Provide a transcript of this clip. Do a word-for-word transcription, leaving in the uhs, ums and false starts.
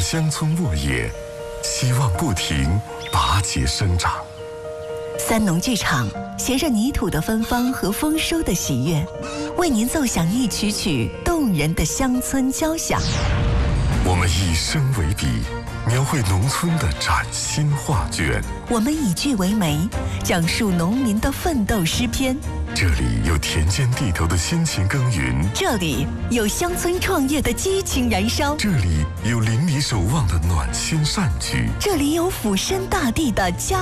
乡村沃野，希望不停拔节生长。 三农剧场携着泥土的芬芳和丰收的喜悦，为您奏响一曲曲动人的乡村交响。 我们以声为笔，描绘农村的崭新画卷。 我们以句为媒，讲述农民的奋斗诗篇。 这里有田间地头的辛勤耕耘， 这里有乡村创业的激情燃烧， 这里有邻里守望的暖心善举， 这里有俯身大地的家